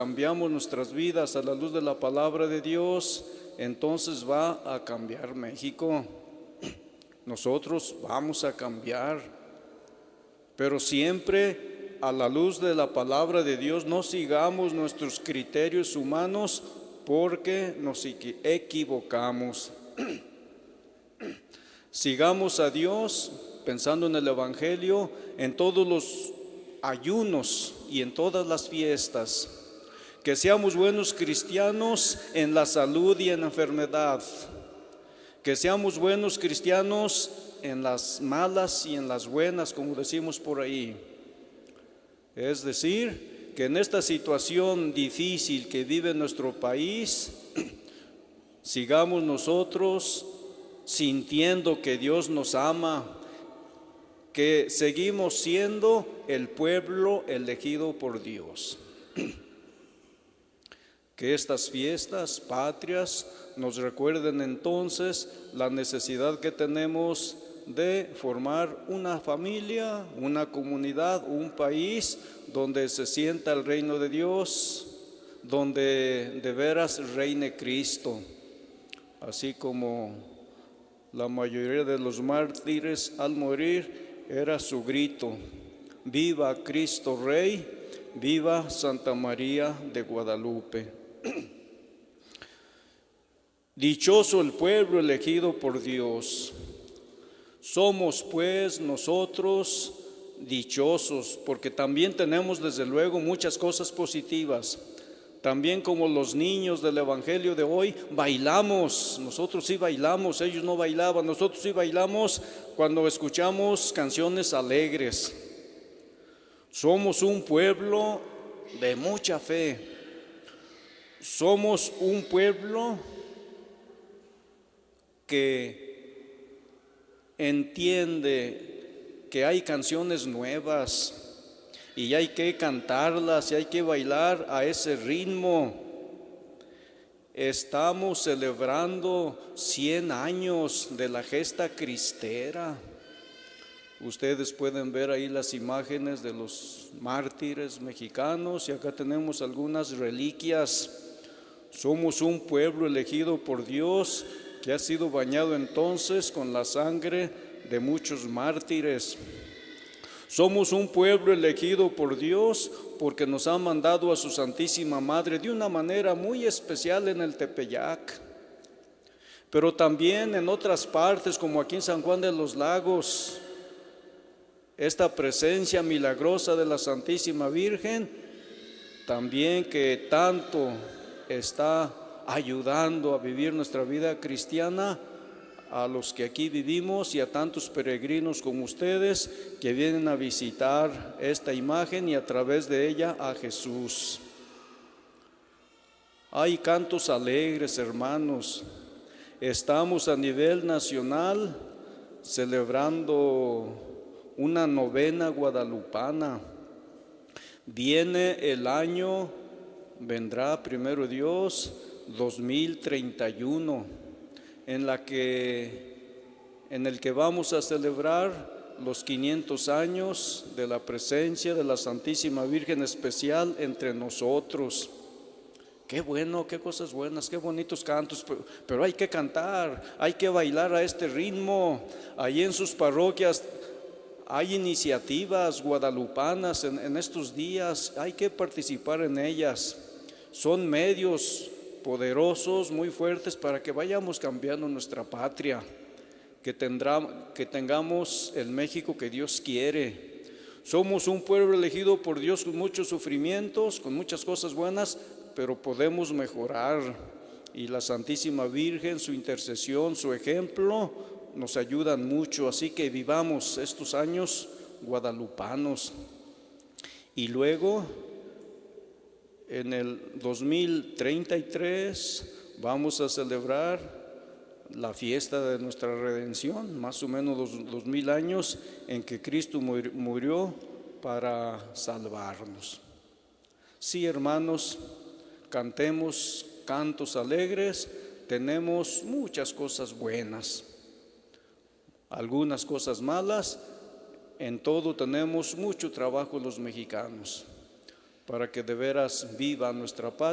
cambiamos nuestras vidas a la luz de la palabra de Dios, entonces va a cambiar México. Nosotros vamos a cambiar, pero siempre a la luz de la palabra de Dios. No sigamos nuestros criterios humanos porque nos equivocamos. Sigamos a Dios pensando en el Evangelio, en todos los ayunos y en todas las fiestas. Que seamos buenos cristianos en la salud y en la enfermedad. Que seamos buenos cristianos en las malas y en las buenas, como decimos por ahí. Es decir, que en esta situación difícil que vive nuestro país, sigamos nosotros sintiendo que Dios nos ama, que seguimos siendo el pueblo elegido por Dios. Que estas fiestas patrias nos recuerden entonces la necesidad que tenemos de formar una familia, una comunidad, un país donde se sienta el reino de Dios, donde de veras reine Cristo, así como la mayoría de los mártires al morir era su grito: viva Cristo Rey, viva Santa María de Guadalupe. Dichoso el pueblo elegido por Dios. Somos pues nosotros dichosos, porque también tenemos desde luego muchas cosas positivas. También como los niños del Evangelio de hoy, bailamos. Nosotros sí bailamos, ellos no bailaban. Nosotros sí bailamos cuando escuchamos canciones alegres. Somos un pueblo de mucha fe. Somos un pueblo que entiende que hay canciones nuevas y hay que cantarlas y hay que bailar a ese ritmo. Estamos celebrando 100 años de la gesta cristera. Ustedes pueden ver ahí las imágenes de los mártires mexicanos y acá tenemos algunas reliquias. Somos un pueblo elegido por Dios que ha sido bañado entonces con la sangre de muchos mártires. Somos un pueblo elegido por Dios porque nos ha mandado a su Santísima Madre de una manera muy especial en el Tepeyac, pero también en otras partes como aquí en San Juan de los Lagos. Esta presencia milagrosa de la Santísima Virgen también que tanto está ayudando a vivir nuestra vida cristiana a los que aquí vivimos y a tantos peregrinos como ustedes que vienen a visitar esta imagen y a través de ella a Jesús. Hay cantos alegres, hermanos. Estamos a nivel nacional celebrando una novena guadalupana. Viene el año, vendrá primero Dios, 2031, en el que vamos a celebrar los 500 años de la presencia de la Santísima Virgen especial entre nosotros. Qué bueno, qué cosas buenas, qué bonitos cantos, pero hay que cantar, hay que bailar a este ritmo. Allí en sus parroquias hay iniciativas guadalupanas en estos días, hay que participar en ellas. Son medios poderosos, muy fuertes para que vayamos cambiando nuestra patria, que tengamos el México que Dios quiere. Somos un pueblo elegido por Dios con muchos sufrimientos, con muchas cosas buenas, pero podemos mejorar. Y la Santísima Virgen, su intercesión, su ejemplo, nos ayudan mucho. Así que vivamos estos años guadalupanos. Y luego, en el 2033 vamos a celebrar la fiesta de nuestra redención, más o menos los 2000 años en que Cristo murió para salvarnos. Sí, hermanos, cantemos cantos alegres, tenemos muchas cosas buenas, algunas cosas malas, en todo tenemos mucho trabajo los mexicanos. para que de veras viva nuestra patria.